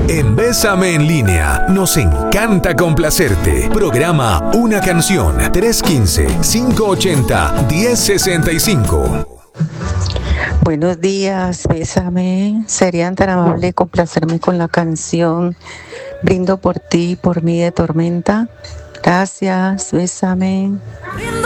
En Bésame en Línea, nos encanta complacerte. Programa Una Canción, 315-580-1065. Buenos días, Bésame. ¿Serían tan amables de complacerme con la canción Brindo por ti, por mí de Tormenta? Gracias, Bésame.